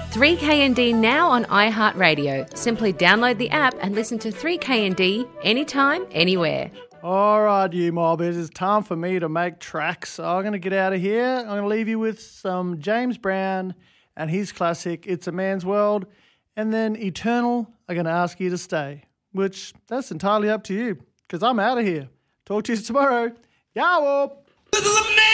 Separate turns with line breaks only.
3KND now on iHeartRadio. Simply download the app and listen to 3KND anytime, anywhere.
All right, you mobbers, it's time for me to make tracks. So I'm going to get out of here. I'm going to leave you with some James Brown and his classic, It's a Man's World, and then Eternal, I'm going to ask you to stay, which that's entirely up to you because I'm out of here. Talk to you tomorrow. Yow!